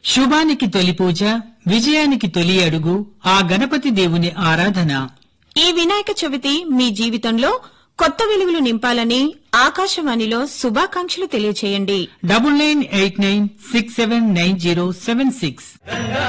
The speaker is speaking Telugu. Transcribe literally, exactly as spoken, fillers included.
శుభానికి తొలి పూజ, విజయానికి తొలి అడుగు ఆ గణపతి దేవుని ఆరాధన. ఈ వినాయక చవితి మీ జీవితంలో కొత్త వెలుగులు నింపాలని ఆకాశవాణిలో శుభాకాంక్షలు తెలియచేయండి. Double nine eight nine six seven nine zero seven six